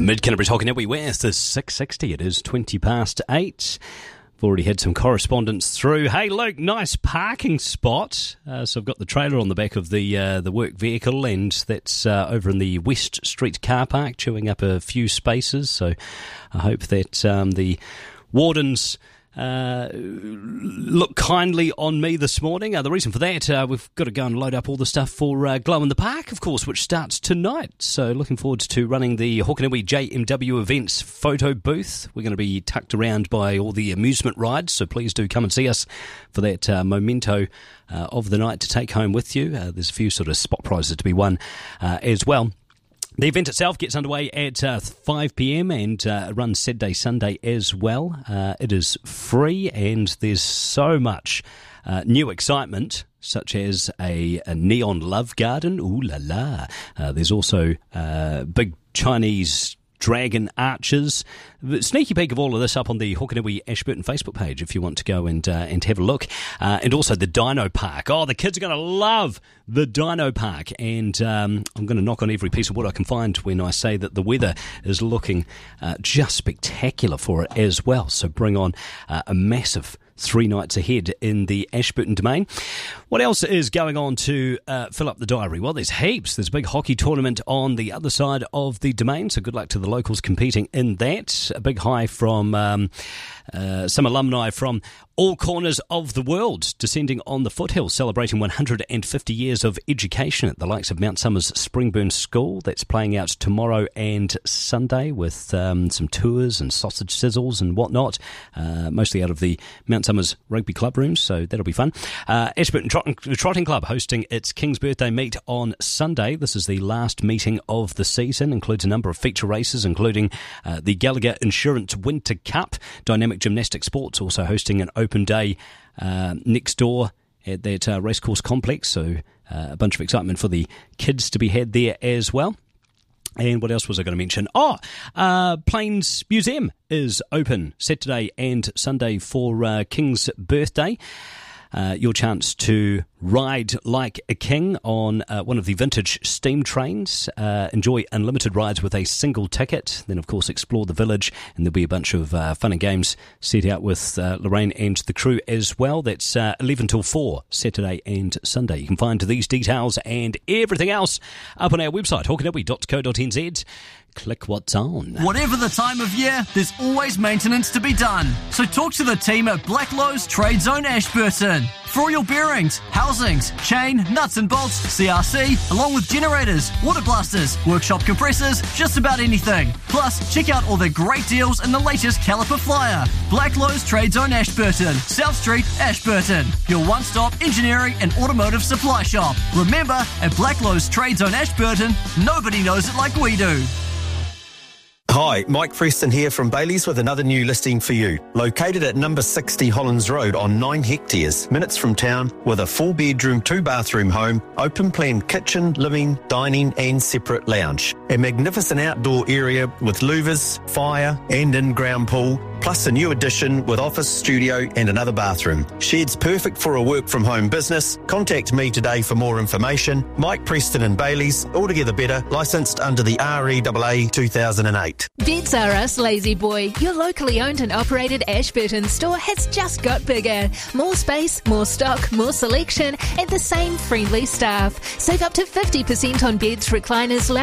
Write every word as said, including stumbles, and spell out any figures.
Mid Canterbury's Hockey Network, where's the six sixty? It is twenty past eight. I've already had some correspondence through. Hey, Luke, nice parking spot. Uh, so I've got the trailer on the back of the uh, the work vehicle, and that's uh, over in the West Street car park, chewing up a few spaces. So I hope that um, the wardens Uh, look kindly on me this morning. Uh, the reason for that, uh, we've got to go and load up all the stuff for uh, Glow in the Park, of course, which starts tonight. So looking forward to running the Hokonui J M W Events photo booth. We're going to be tucked around by all the amusement rides, so please do come and see us for that uh, memento uh, of the night to take home with you. Uh, there's a few sort of spot prizes to be won uh, as well. The event itself gets underway at uh, five p.m. and uh, runs Saturday, Sunday as well. Uh, it is free, and there's so much uh, new excitement, such as a, a neon love garden. Ooh la la. Uh, there's also uh, big Chinese dragon arches. The sneaky peek of all of this up on the Hokonui Ashburton Facebook page if you want to go and uh, and have a look. Uh, and also the Dino Park. Oh, the kids are going to love the Dino Park. And um, I'm going to knock on every piece of wood I can find when I say that the weather is looking uh, just spectacular for it as well. So bring on uh, a massive three nights ahead in the Ashburton Domain. What else is going on to uh, fill up the diary? Well, there's heaps. There's a big hockey tournament on the other side of the Domain, so good luck to the locals competing in that. A big hi from um, uh, some alumni from all corners of the world descending on the foothills, celebrating one hundred fifty years of education at the likes of Mount Somers Springburn School. That's playing out tomorrow and Sunday with um, some tours and sausage sizzles and whatnot, uh, mostly out of the Mount Somers Rugby Club rooms, so that'll be fun. Uh, Ashburton Trotting, Trotting Club hosting its King's Birthday meet on Sunday. This is the last meeting of the season, includes a number of feature races, including uh, the Gallagher Insurance Winter Cup. Dynamic Gymnastic Sports also hosting an open day uh, next door at that uh, racecourse complex, so uh, a bunch of excitement for the kids to be had there as well. And what else was I going to mention? Oh, uh, Plains Museum is open Saturday and Sunday for uh, King's Birthday. Uh, your chance to ride like a king on uh, one of the vintage steam trains. Uh, enjoy unlimited rides with a single ticket. Then, of course, explore the village, and there'll be a bunch of uh, fun and games set out with uh, Lorraine and the crew as well. That's uh, eleven till four, Saturday and Sunday. You can find these details and everything else up on our website, hokonui dot co dot n z. Click what's on. Whatever the time of year, there's always maintenance to be done. So talk to the team at Blacklow's Trade Zone Ashburton. For all your bearings, housings, chain, nuts and bolts, C R C, along with generators, water blasters, workshop compressors, just about anything. Plus, check out all the great deals in the latest caliper flyer. Blacklow's Trade Zone Ashburton, South Street, Ashburton. Your one-stop engineering and automotive supply shop. Remember, at Blacklow's Trade Zone Ashburton, nobody knows it like we do. Hi, Mike Preston here from Bailey's with another new listing for you. Located at number sixty Hollands Road on nine hectares, minutes from town, with a four bedroom, two bathroom home, open plan kitchen, living, dining and separate lounge. A magnificent outdoor area with louvers, fire and in-ground pool, plus a new addition with office, studio and another bathroom. Shed's perfect for a work from home business. Contact me today for more information. Mike Preston and Bailey's, altogether better, licensed under the R E A A two thousand eight. Beds R Us Lazy Boy, your locally owned and operated Ashburton store has just got bigger. More space, more stock, more selection, and the same friendly staff. Save up to fifty percent on beds, recliners,